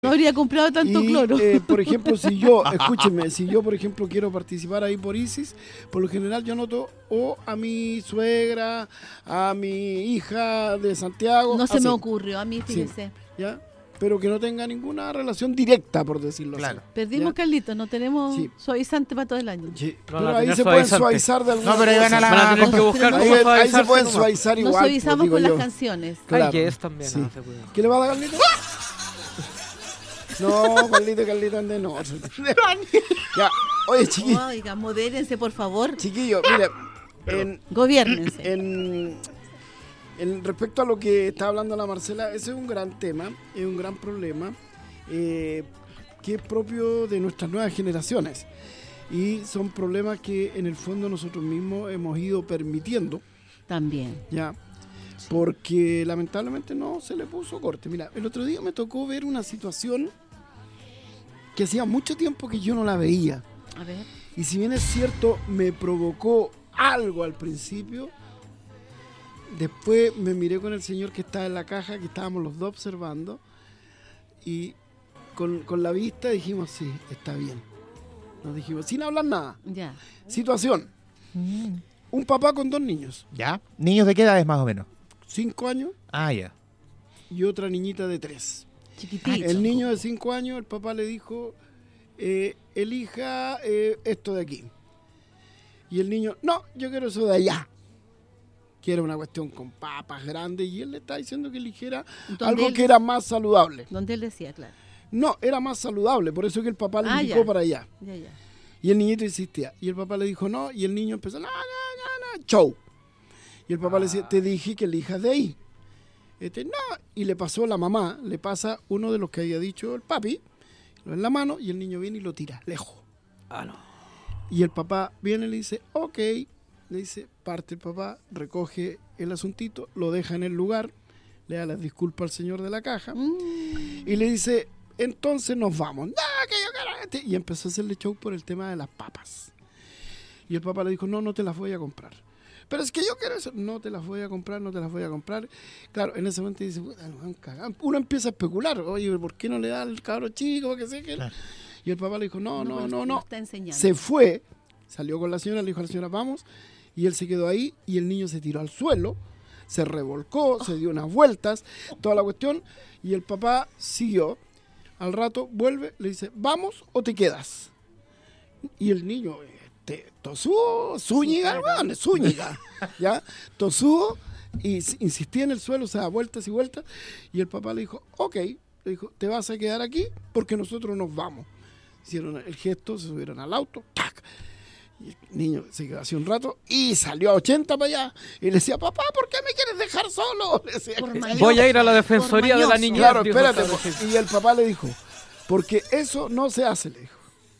No habría comprado tanto cloro. Por ejemplo, escúcheme, si yo, por ejemplo, quiero participar ahí por ISIS, por lo general yo noto o a mi suegra, a mi hija de Santiago. No se me ocurrió a mí, fíjese. Sí, ¿ya? Pero que no tenga ninguna relación directa, por decirlo así. Perdimos, Carlitos, no tenemos suavizante para todo el año. Sí. Pero ahí se pueden suavizar de alguna No, pero ahí van a tener que buscar ahí se pueden suavizar igual. Nos suavizamos con las canciones. Claro. Ay, yes, también. Sí. No se puede. ¿Qué le va a dar, Carlitos? No, Carlito, ande no. Ya, oye, chiquillo. Oiga, modérense, por favor. Chiquillo, mire. Gobiérnense. En respecto a lo que está hablando la Marcela, ese es un gran tema, es un gran problema, que es propio de nuestras nuevas generaciones. Y son problemas que en el fondo nosotros mismos hemos ido permitiendo. También. Ya. Porque lamentablemente no se le puso corte. Mira, el otro día me tocó ver una situación que hacía mucho tiempo que yo no la veía. A ver. Y si bien es cierto, me provocó algo al principio, después me miré con el señor que estaba en la caja, que estábamos los dos observando, y con la vista dijimos, sí, está bien. Nos dijimos, sin hablar nada. Ya. Situación. Un papá con 2 niños. ¿Ya? ¿Niños de qué edades más o menos? 5 años Ah, ya. y otra niñita de 3. Chiquitito. El niño de 5 años, el papá le dijo, elija esto de aquí. Y el niño, no, yo quiero eso de allá. Que era una cuestión con papas grandes, y él le está diciendo que eligiera algo que era más saludable. Donde él decía, claro. No, era más saludable, por eso que el papá le indicó para allá. Ya. Y el niñito insistía. Y el papá le dijo no, y el niño empezó, no, chau. Y el papá le decía, te dije que elijas de ahí. No, y le pasó la mamá, le pasa uno de los que había dicho el papi, lo en la mano, y el niño viene y lo tira, lejos. No. Y el papá viene y le dice, ok, le dice, parte el papá, recoge el asuntito, lo deja en el lugar, le da las disculpas al señor de la caja, y le dice, entonces nos vamos. No, que yo quiero. Y empezó a hacerle show por el tema de las papas. Y el papá le dijo, no te las voy a comprar. Pero es que yo quiero eso. No te las voy a comprar. Claro, en ese momento dice, puta, nos han cagado. Uno empieza a especular. Oye, ¿por qué no le da al cabro chico? Que sé que... Claro. Y el papá le dijo, no. Está enseñando. Se fue, salió con la señora, le dijo a la señora, vamos. Y él se quedó ahí y el niño se tiró al suelo, se revolcó, se dio unas vueltas, toda la cuestión. Y el papá siguió. Al rato vuelve, le dice, ¿vamos o te quedas? Y el niño... tosudo, Zúñiga, hermano, Zúñiga, ¿ya? Tosudo, y insistía en el suelo, o sea, vueltas y vueltas, y el papá le dijo, ok, le dijo, te vas a quedar aquí porque nosotros nos vamos. Hicieron el gesto, se subieron al auto, ¡tac! Y el niño se quedó así un rato y salió a 80 para allá, y le decía, papá, ¿por qué me quieres dejar solo? Le decía, voy a ir a la defensoría de la niñez. Claro, espérate, y el papá le dijo, porque eso no se hace, le dijo.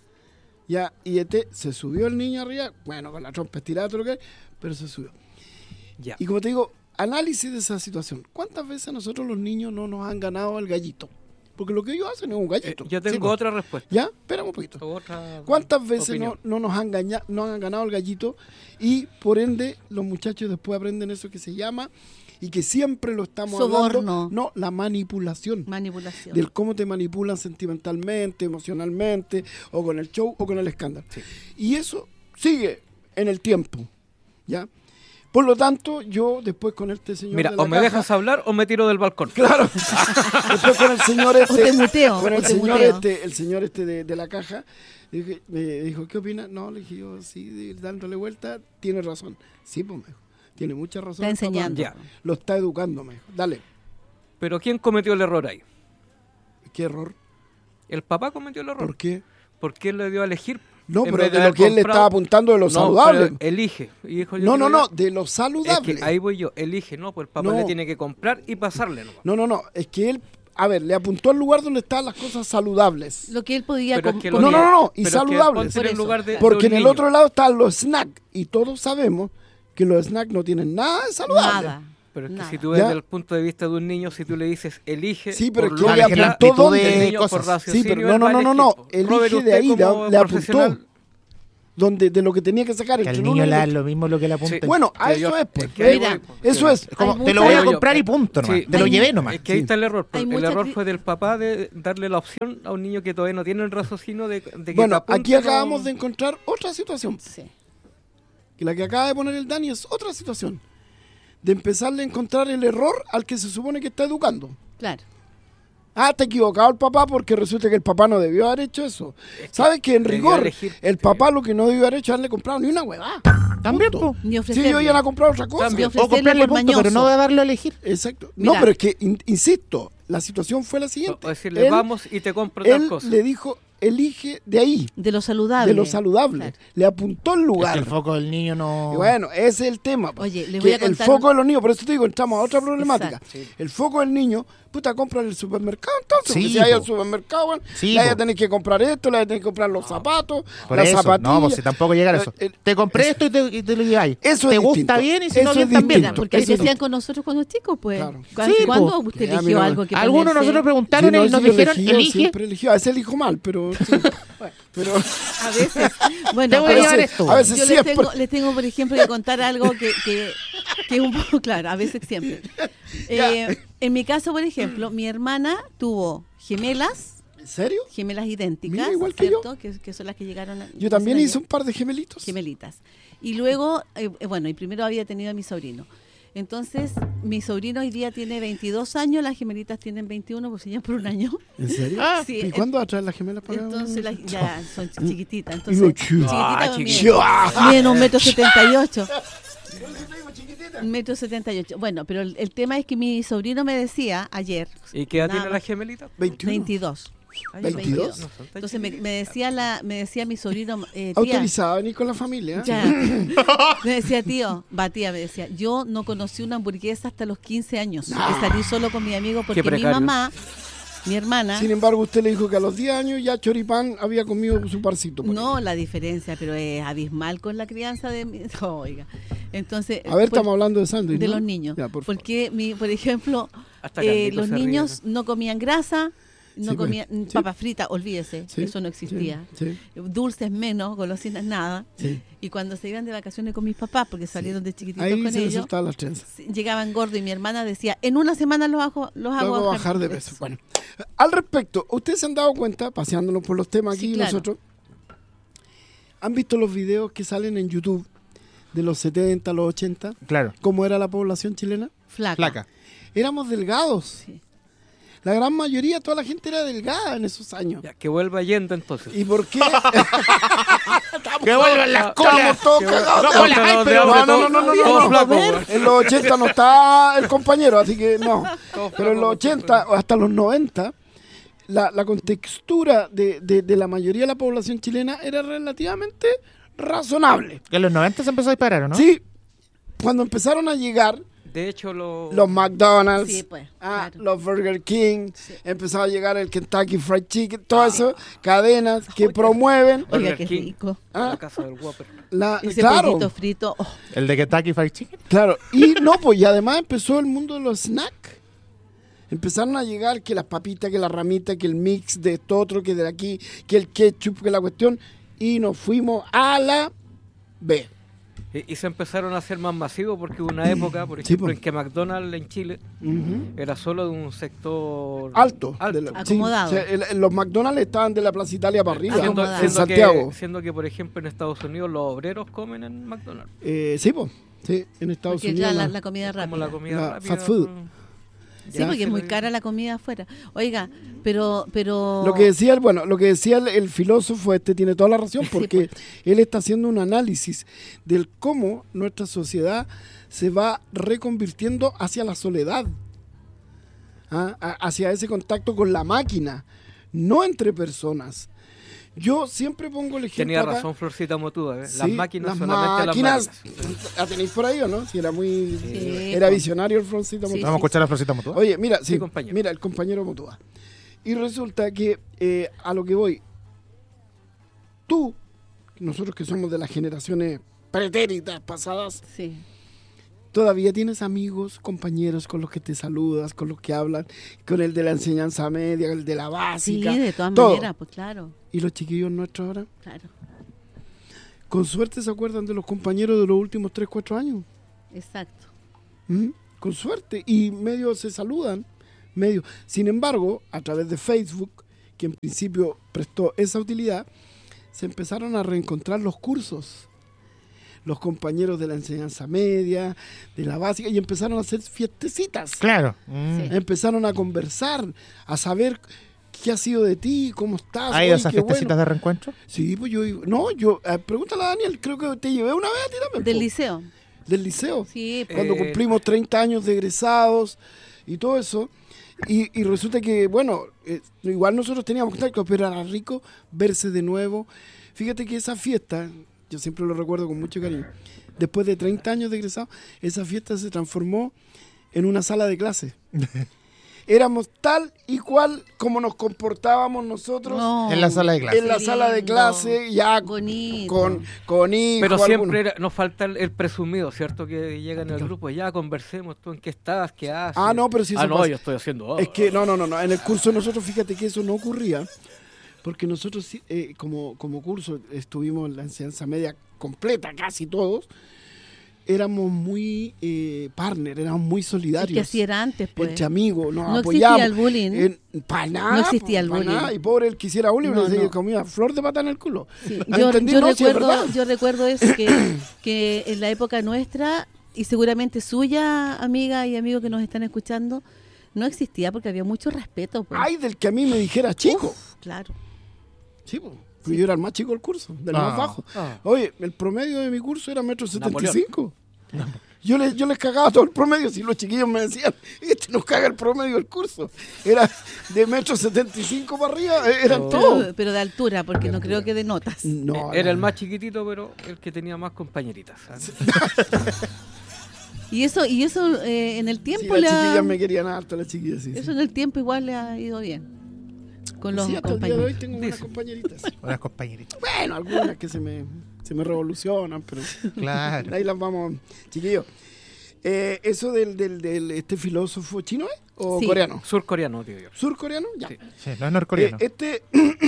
Ya, y se subió el niño arriba, bueno, con la trompa estirada, todo lo que hay, pero se subió. Ya. Y como te digo, análisis de esa situación. ¿Cuántas veces nosotros los niños no nos han ganado el gallito? Porque lo que ellos hacen es un gallito. Yo tengo otra respuesta. ¿Ya? Espera un poquito. ¿Cuántas veces no nos han ganado el gallito? Y por ende, los muchachos después aprenden eso que se llama, y que siempre lo estamos soborno. Hablando. No, la manipulación. Del cómo te manipulan sentimentalmente, emocionalmente, o con el show, o con el escándalo. Sí. Y eso sigue en el tiempo, ¿ya? Por lo tanto, yo después con este señor... Mira, o me dejas hablar o me tiro del balcón. Claro. Después con el señor o te muteo. Con el señor de la caja, me dijo, ¿qué opinas? No, le dije yo, sí, dándole vuelta, tiene razón. Sí, pues me dijo. Tiene mucha razón. Está enseñando. Ya. Lo está educando, me dijo. Dale. Pero ¿quién cometió el error ahí? ¿Qué error? El papá cometió el error. ¿Por qué? Porque él le dio a elegir. No, pero de lo que él le estaba apuntando de lo saludable. Elige. Y dijo, no, de lo saludable. Es que ahí voy yo. Elige, no, pues el papá le tiene que comprar y pasarle. No. Es que él, a ver, le apuntó al lugar donde estaban las cosas saludables. Lo que él podía comprar. No, y saludables. Porque en el otro lado están los snacks. Y todos sabemos que los snacks no tienen nada de saludable. Nada. Pero es que si tú ves desde el punto de vista de un niño, si tú le dices, elige... Sí, pero es que le apuntó dónde. Por sí, pero no. Elige de ahí, le apuntó. donde de lo que tenía que sacar Que entre al uno niño y le el da otro. lo mismo lo que le apunta. Sí. Bueno, a Que yo- eso es, pues. es que ahí Mira, voy, pues. Eso es. Como, Hay te lo voy a mucha- comprar y punto nomás. Sí. Te lo Hay- llevé nomás. Es que ahí está el error. Hay El mucha error cri- fue del papá de darle la opción a un niño que todavía no tiene el raciocinio de que Bueno, te apunte, aquí no- acabamos de encontrar otra situación. Sí. Y la que acaba de poner el Dani es otra situación. De empezarle a encontrar el error al que se supone que está educando. Claro. Ah, te equivocado el papá porque resulta que el papá no debió haber hecho eso. ¿Sabes que en debió rigor elegir- el papá lo que no debió haber hecho es haberle comprado ni una huevada? También, Punto. po. Ni Si ofrecerle. yo iban a comprar otra cosa. También. O ofrecerle comprarle por punto, pero no mañoso. de darlo a elegir. Exacto. Mira. No, pero es que, insisto, la situación fue la O siguiente. decirle, Él- vamos y te compro tal Él cosa. le dijo, elige de ahí, De lo saludable. de lo saludable. Claro. Le apuntó el Es lugar. que el foco del niño no... Y bueno, ese es el tema. pues. Oye, les Que voy a el contar foco de los niños, por eso te digo, entramos a otra Sí, problemática. exacto. El foco del niño, puta, compra en el supermercado entonces. Sí, porque si hay po. al supermercado, bueno, Sí, le vaya a po. tener que comprar esto, le vaya a tener que comprar los zapatos, Por las eso, zapatillas. no, pues si tampoco llega a eso. Te compré esto y te lo lleváis. Eso ¿Te es gusta distinto. bien? Y si no, Eso bien es también. Mira, distinto. porque así Eso es hacían con nosotros cuando chicos, pues. Claro. Sí, ¿Cuándo po. usted Ya, eligió mira, algo que Algunos ponerse? nosotros preguntaron Sí, no, y nos sí, yo dijeron, elegí, yo elige. siempre elegí. A veces elijo mal, pero sí. Pero A veces. Bueno, Te voy a pero llevar veces- esto. a veces yo siempre. les tengo, por ejemplo, que contar algo que es un poco claro, a veces siempre. En mi caso, por ejemplo, mi hermana tuvo gemelas ¿En serio? idénticas, Mira, igual que ¿cierto? Que son las que llegaron. Yo también recién hice ayer. un par de gemelitos. Gemelitas. Y luego, bueno, y primero había tenido a mi sobrino. Entonces, mi sobrino hoy día tiene 22 años, las gemelitas tienen 21, pues ya por un año. ¿En serio? Ah, Sí, ¿Y cuándo va a traer las gemelas para acá? entonces ya son chiquititas. Yo, Entonces, chiu. chiquititas chiquitita. miden 1,78 m. 1,78 m. Bueno, pero el tema es que mi sobrino me decía ayer. ¿Y qué edad nada tiene la más, gemelita? 21. 22. Ay, 22. no son tan Entonces me chiquititas. decía mi sobrino, tía, Autorizada a venir con la familia. ya, me decía tía, me decía, yo no conocí una hamburguesa hasta los 15 años. Que salí solo con mi amigo porque mi precario. mamá, mi hermana, Sin embargo, usted le dijo que a los 10 años ya Choripán había comido su parcito. por no ahí. la diferencia, pero es abismal con la crianza de mi... Oiga, entonces... A ver, por- estamos hablando de sándwich, de ¿no? los niños. Ya, por favor. Porque, por ejemplo, Hasta Carlito los se ríe, niños no comían grasa, no Sí, pues, comían sí. papas fritas, olvídese, Sí, eso no existía. sí, Dulces menos, golosinas nada. sí. Y cuando se iban de vacaciones con mis papás, porque salieron de chiquititos Ahí con se le ellos, soltaban las trenzas. llegaban gordos y mi hermana decía, en una semana los hago Luego bajar de peso. Bueno, al respecto, ustedes se han dado cuenta, paseándonos por los temas Sí, aquí claro. nosotros, han visto los videos que salen en YouTube de los 70, los 80, Claro, cómo era la población chilena. flaca. Éramos delgados. Sí. La gran mayoría, toda la gente era delgada en esos años. Ya, que vuelva Allende entonces. ¿Y por qué? ¡Que vuelvan las Estamos colas! todos Que cagados. vuelva- de Hola, hambre. ay, pero No, no, no, no, todos no. flacos, güey. En los 80 no está el compañero, así que no. Todos Pero en los flacos, 80 o hasta los 90, la contextura de la mayoría de la población chilena era relativamente razonable. Que en los 90 se empezó a disparar, ¿o no? Sí, cuando empezaron a llegar De hecho, los McDonald's, Sí, pues, claro. los Burger King, empezó a llegar el Kentucky Fried Chicken, todas esas cadenas que promueven Oiga, Burger qué King. rico. La casa del Whopper. Ese claro, pollito frito. oh, El de Kentucky Fried Chicken. claro, y no, pues y además empezó el mundo de los snacks. Empezaron a llegar que las papitas, que la ramita, que el mix de esto otro, que de aquí, que el ketchup, que la cuestión, y nos fuimos a la B. Y se empezaron a hacer más masivos porque hubo una época, por Sí, ejemplo, po. en que McDonald's en Chile era solo de un sector Alto. alto. de la- Acomodado. sí, o sea, los McDonald's estaban de la Plaza Italia para arriba, Siendo- en Santiago. Siendo que, por ejemplo, en Estados Unidos los obreros comen en McDonald's. Sí, pues, sí, en Estados porque Unidos. ya la- la comida Como la rápida. comida La rápida. fast food. Sí, Ya. porque es muy cara la comida afuera. Oiga, pero... Lo que decía, lo que decía el filósofo tiene toda la razón, Sí, porque él está haciendo un análisis del cómo nuestra sociedad se va reconvirtiendo hacia la soledad, hacia ese contacto con la máquina, no entre personas. Yo siempre pongo el ejemplo Tenía acá. razón Florcita Motuda. Las Sí, máquinas las solamente máquinas, las máquinas. ¿La tenéis por ahí o no? Si era muy... Sí, era po. visionario el Froncito Sí, Motuda. Vamos a escuchar la florcita mutua. Oye, mira, Sí, sí, compañero. mira, el compañero Motúa. Y resulta que a lo que voy, tú, nosotros que somos de las generaciones pretéritas pasadas, Sí. todavía tienes amigos, compañeros con los que te saludas, con los que hablan, con el de la enseñanza media, el de la Sí, básica, de todas todo. maneras, pues claro, ¿Y los chiquillos nuestros ahora? claro. con suerte se acuerdan de los compañeros de los últimos 3, 4 años. Exacto. Con suerte. Y medio se saludan. Medio. Sin embargo, a través de Facebook, que en principio prestó esa utilidad, se empezaron a reencontrar los cursos. Los compañeros de la enseñanza media, de la básica, y empezaron a hacer fiestecitas. Claro. Sí. Empezaron a conversar, a saber qué ha sido de ti, cómo estás. ¿Hay oye, esas qué fiestecitas bueno. de reencuentro? Sí, pues pregúntale a Daniel, creo que te llevé una vez a ti también. Del po. liceo. Del liceo. Sí, Cuando cumplimos 30 años de egresados y todo eso. Y resulta que, bueno, igual nosotros teníamos contacto, pero era rico verse de nuevo. Fíjate que esa fiesta, yo siempre lo recuerdo con mucho cariño, después de 30 años de egresados, esa fiesta se transformó en una sala de clase. Éramos tal y cual como nos comportábamos nosotros No. En la sala de clase. en la Qué sala de lindo. clase, ya Bonito. con hijos. Pero algunos. siempre nos falta el presumido, ¿cierto? Que llegan al grupo, ya conversemos, tú en qué estás, qué haces. Ah, no, pero si eso no, pasa. yo estoy haciendo... Es que, no, en el curso de nosotros, fíjate que eso no ocurría, porque nosotros como curso estuvimos en la enseñanza media completa, casi todos, éramos muy partner, éramos muy Es solidarios. que así era antes, pues. Entre amigos, nos No apoyamos. existía el bullying. Para nada. No existía el pa' bullying. nada. Y pobre el que hiciera bullying, No, se no. comía flor de pata en el culo. Sí. ¿Me Yo entendí? No, sí, es verdad. recuerdo eso, que en la época nuestra, y seguramente suya, amiga y amigos que nos están escuchando, no existía porque había mucho respeto. Pues. Ay, del que a mí me dijera chico. Uf, claro. Sí, pues. Yo era el más chico del curso, del más bajo. Ah. Oye, el promedio de mi curso era 1,75 m. Yo les cagaba todo el promedio. Si los chiquillos me decían, nos caga el promedio del curso. Era de 1,75 m para arriba, eran todos. Pero de altura, porque no creo que de notas. No, Era el más chiquitito, pero el que tenía más compañeritas. ¿sabes? Y eso en el Sí, tiempo las le ha, chiquillas me querían harto, las chiquillas, sí. eso en el tiempo igual le ha ido bien. Con los Sí, hasta el día de hoy compañeros. tengo unas compañeritas. Unas compañeritas. Bueno, algunas que se me revolucionan, pero Claro. ahí las vamos, chiquillos. Eso del este filósofo chino, ¿eh? ¿O Sí. coreano? Surcoreano, tío. ¿Surcoreano? Ya. Sí. Sí, no es norcoreano. Ese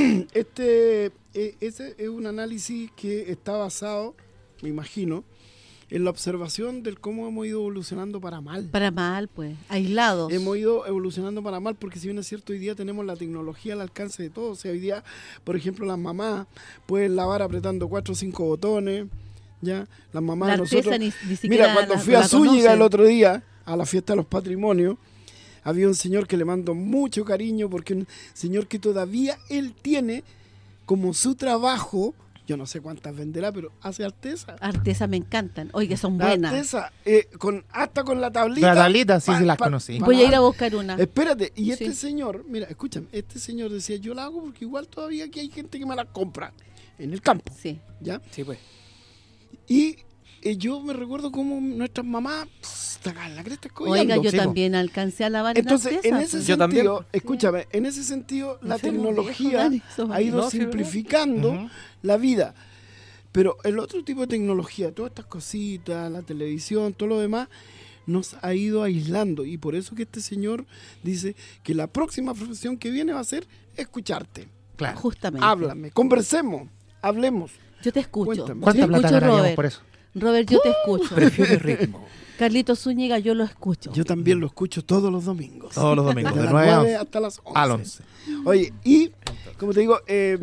es un análisis que está basado, me imagino, en la observación del cómo hemos ido evolucionando para mal. Para mal, pues. Aislados. Hemos ido evolucionando para mal porque si bien es cierto, hoy día tenemos la tecnología al alcance de todos. O sea, hoy día, por ejemplo, las mamás pueden lavar apretando 4 o 5 botones, ¿ya? Las mamás La de nosotros... artesa ni siquiera Mira, cuando la- fui a la Zúñiga conoce. el otro día, a la fiesta de los patrimonios, había un señor que le mando mucho cariño porque un señor que todavía él tiene como su trabajo, yo no sé cuántas venderá, pero hace artesa. Artesas me encantan. Oye, son La buenas. artesa, hasta con la tablita. La tablita, sí, sí las conocí. Voy a ir a buscar una. Espérate, y este Sí. señor, mira, escúchame, este señor decía, yo la hago porque igual todavía aquí hay gente que me la compra en el campo, Sí. ¿ya? Sí, pues. Y yo me recuerdo como nuestras mamás sacaban la cresta escollando. Oiga, yo sí, po. también alcancé a lavar Entonces, en en artesa, ese pues. Yo también. sentido, escúchame, en ese sentido, la Somos tecnología viejos, Dani, somos ha ido viejos. No, sí, simplificando Ujú. la vida. Pero el otro tipo de tecnología, todas estas cositas, la televisión, todo lo demás, nos ha ido aislando. Y por eso que este señor dice que la próxima profesión que viene va a ser escucharte. Claro. Justamente. Háblame, conversemos, hablemos. Yo te escucho. Cuéntame. Yo te ¿Cuánta plata escucho, ganaríamos Robert. por eso? Robert, yo te escucho. Prefiero el ritmo. Carlitos Zúñiga, yo lo escucho. Yo también lo escucho todos los domingos. Todos los domingos, De de las 9 a 9 11. hasta las 11. Al 11. Oye, y como te digo,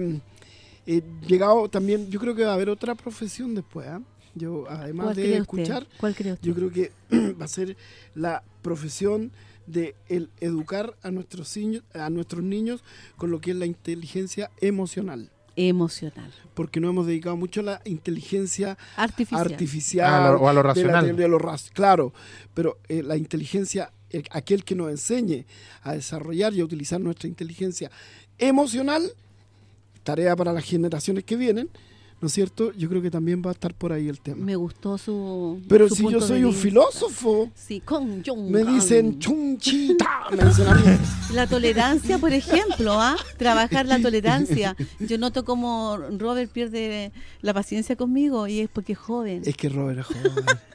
llegado también, yo creo que va a haber otra profesión después, ¿ah? Yo, además ¿Cuál de cree escuchar, usted? ¿Cuál cree usted? yo creo que va a ser la profesión de el educar a nuestros niños con lo que es la inteligencia emocional. Emocional. Porque nos hemos dedicado mucho a la inteligencia Artificial. artificial. O a lo de la racional. de lo claro, pero la inteligencia, aquel que nos enseñe a desarrollar y a utilizar nuestra inteligencia emocional, tarea para las generaciones que vienen, ¿no es cierto? Yo creo que también va a estar por ahí el tema. Me gustó su Pero su si yo punto soy de un vista. filósofo, Sí, con Jung me Kang. dicen chunchita, me dicen a mí. La tolerancia, por ejemplo, ¿ah? Trabajar la tolerancia. Yo noto como Robert pierde la paciencia conmigo y es porque es joven. Es que Robert es joven.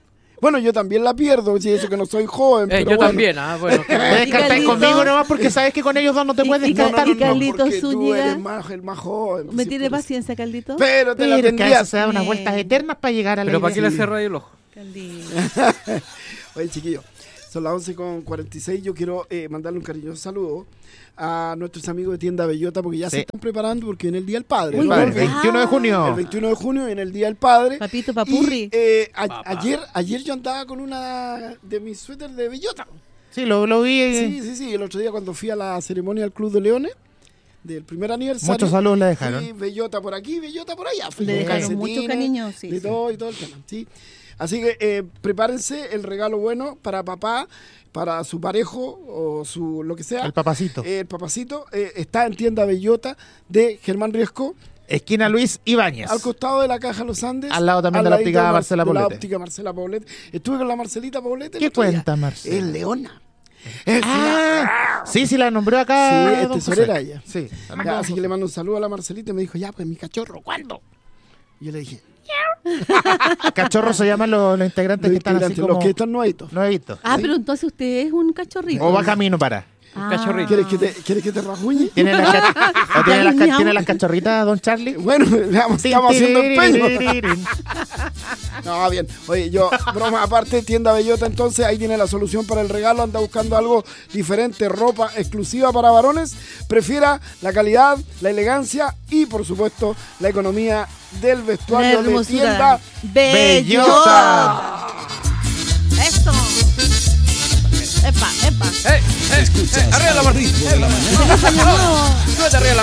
Bueno, yo también la pierdo, si eso que no soy joven. Pero yo bueno. también, bueno. Puedes cantar Carlito. conmigo nomás porque sabes que con ellos dos no te puedes y cantar. Carlito porque tú Zúñiga. eres el más joven. ¿Me sí, tiene por eso. paciencia, Carlito? Pero te la Pero que a tendrías. veces se da unas vueltas eternas para llegar a la Pero ¿para qué idea. le cerráis el ojo? Carlito. Oye, chiquillo, son las 11:46. Yo quiero mandarle un cariñoso saludo a nuestros amigos de Tienda Bellota porque ya Sí. se están preparando porque viene el Día del Padre. Uy, ¿no? Padre, ¿verdad? 21 de junio. El 21 de junio viene el Día del Padre. Papito Papurri. Y, ayer yo andaba con una de mis suéteres de Bellota. Sí, lo vi. Sí. El otro día cuando fui a la ceremonia del Club de Leones, del primer aniversario. Muchos saludos le dejaron. Sí, Bellota por aquí, Bellota por allá. Fui Le con dejaron calcetines, mucho cariño, sí, de sí. todo y todo el tema, ¿sí? Así que prepárense el regalo bueno para papá, para su parejo o su lo que sea. El papacito. El papacito está en Tienda Bellota de Germán Riesco, Esquina Luis Ibáñez. al costado de la Caja Los Andes. Al lado también de la ladito óptica Marcela de la Poblete. óptica Marcela Poblete. Estuve con la Marcelita Poblete. el ¿Qué otro día. cuenta, Marcela? Es leona. Es Sí, la nombró acá. Sí, es don tesorera José. ella. Sí. Ya, así que le mando un saludo a la Marcelita y me dijo, ya, pues mi cachorro, ¿cuándo? Y yo le dije, Cachorro se llaman los integrantes los que están así integrantes, como... los que están nuevitos. No he visto. Ah, pero entonces usted es un cachorrito. O va camino para. Ah. cachorrito. ¿Quieres que te rajuñe? ¿Tiene las, o Miau. tiene las cachorritas, don Charlie? Bueno, veamos, estamos haciendo empeño. No, bien. Oye, yo, broma aparte, Tienda Bellota, entonces ahí tiene la solución para el regalo. Anda buscando algo diferente, ropa exclusiva para varones. Prefiera la calidad, la elegancia y, por supuesto, la economía del La vestuario de hermosura. Tienda Bellota. Eso. Epa. ¡Arriba la Martín! Feliz año nuevo. Súbete arriba la